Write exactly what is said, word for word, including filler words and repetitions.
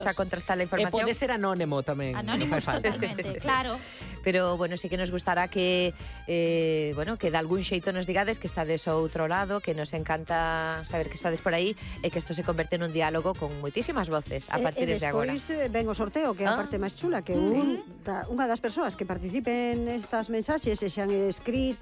a contrastar a E información. pode ser anónimo tamén. Anónimos totalmente, claro. Pero, bueno, sí que nos gustará que, eh, bueno, que de algún xeito nos digades que estades ao outro lado, que nos encanta saber que estades por aí e que isto se converte nun diálogo con moitísimas voces a partir de agora. E despois ven o sorteo, que é a Ah. parte máis chula, que un, da, unha das persoas que participen nestas mensaxes, e xan escrito